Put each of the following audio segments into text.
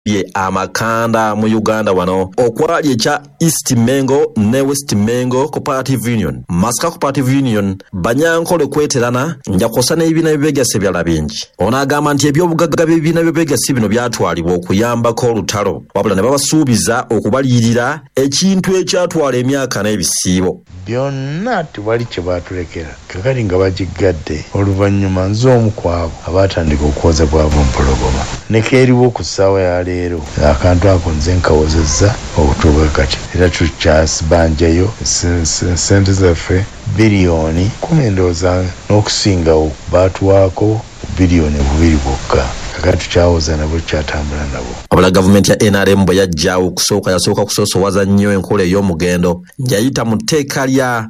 amakanda mu Uganda wano okwali ekya East Mengo ne West Mengo Cooperative Union Masaka Cooperative Union banyankole kweterana njakosa n'ebina bibegase byala bingi ono agamba nti ebyobugagga bibina bibegase bino byatwalibwa okuyambako olutalo wabula ne babasuubiza okubalirira ekintu ekyatwala emyaka n'ebisiibo byonna tewali kye baatulekera kakati nga bagigadde oluvannyuma nze omu kwabo abaatandika okwoza bwabo mpologoma nekeeriwo ku ssaawa ya leero akantu ako nze nkawozezza okutuuka kati era tukyasibanjayo sente zaffe biliyoni 10 ndowooza n'okusingawo baatuwaako biliyoni 2 bokka kakati tukyawoza nabo kyatambula nabo. Wabula gavumenti ya NRM bwe yajjaawo yasooka kusoosowaza nnyo enkola ey'omugendo yayita mu tteeka lya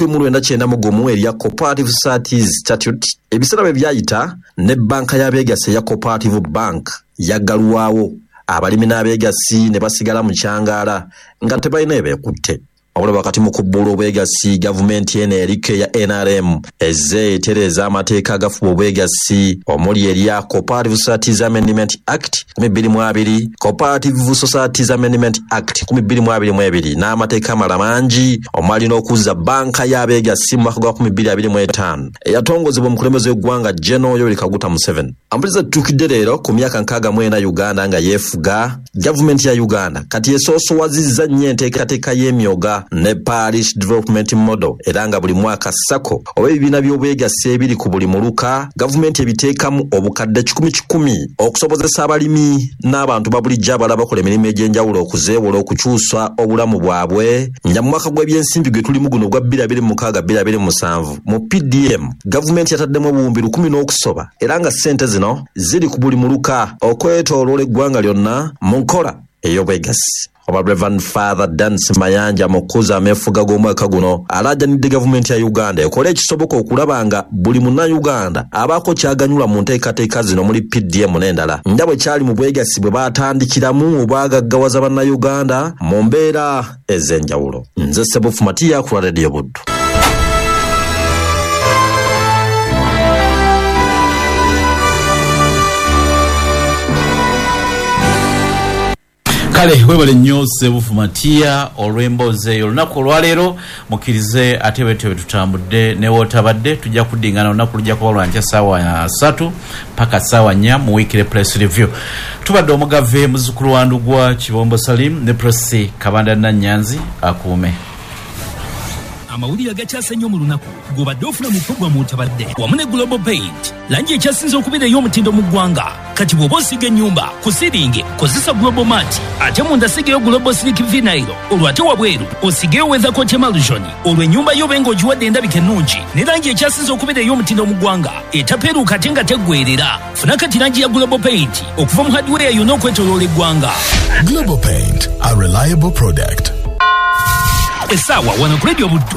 1991 erya Cooperative Societies Statute. Ebiseera bwe byayita ne banka y'abeegasi eya Cooperative Bank yaggalwawo abalimi n'abeegasi ne basigala mu kyangaala nga tebalina ebeekutte. Wabula wakati mu kubbuula obwegasi gavumenti eno erike ya NRM ezze etereeza amateeka agafuba obwegasi omuli erya Cooperative Societies Amendment Act 2022, Cooperative Societies Amendment Act 2022 n'amateeka amalala mangi omwali n'okuzza banka y'abeegasi mu mwaka gwa 2025 eyatongozebwa omukulembeze w'eggwanga General Yoweri Kaguta Museveni. Ambuliza tutukidde leero ku myaka 64 Uganda nga yeefuga gavumenti ya Uganda kati esoosoowazizza nnyo enteekateeka y'emyoga ne Parish Development Model era nga buli mwaka SACCO oba ebibiina by'obwegasi ebiri ku buli muluka gavumenti ebiteekamu obukadde 10,000 okusobozesa abalimi n'abantu babulijjo abalala bakola emirimu egy'enjawulo okuzeewola okukyusa obulamu bwabwe nga mu mwaka gw'ebyensimbi gwe tulimu guno gwa 2026-2027 mu PDM gavumenti yataddemu obuwumbi 10 n'okusoba era nga ssente zino ziri ku buli muluka okwetooloola eggwanga lyonna mu nkola ey'obwegasi. Reverend Father Dance Mayanja mukuza amefuga g'omwaka guno alaajanidde gavumenti ya Uganda ekola ekisoboka okulaba nga buli munna-Uganda abaako kyaganyula mu nteekateeka zino muli PDM n'endala nga bwe kyali mu bwegasi bwe baatandikiramu obwagaggawaza banna-Uganda mu mbeera ez'enjawulo. Nze Sebufu Matiya ku Radio Buddu. Kale webale nnyo Sebufu Matiya olw'emboozi eyo olunaku olwaleero mukkirize ate bwetyo tutambudde ne wootabadde tujja kuddingana olunaku lujja kuba lwa nkya ssaawa 3 paka ssaawa 4 mu Weekly Press Review. Tubadde omugave muzzukulu wa Ndugwa Kibombo Salim ne Presi Kabanda Nannyanzi akuume. Amawulire agakyasennya mu lunaku gobadde ofuna mu programu Wootabadde wamu ne Global Paint langi ekyasinze okubeera ey'omutindo mu ggwanga kati bw'oba osiga ennyumba ku siringi kozesa Global Mat ate munda sigeyo Global Slick Vinyl olwo ate wabweru osigeyo Weather Coat Emulsion olwo ennyumba yo benga ogiwadde endabika ennungi ne langi ekyasinze okubeera ey'omutindo mu ggwanga etapeeruuka ate nga teggwerera funa kati langi ya Global Paint okuva mu hardware yonna okwetooloola eggwanga. Global Paint, a reliable product. Essaawa wano ku Radio Buddu.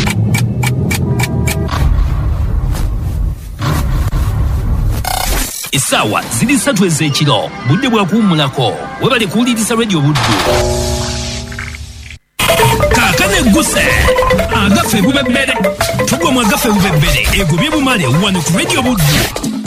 Essaawa ziri 3 ez'ekiro budde bwa kuwummulako webale kuwuliriza Radio Buddu. Kaakano egguse agafe bubebere tugwa mu agafe bubebere egobye bumale wano ku Radio Buddu.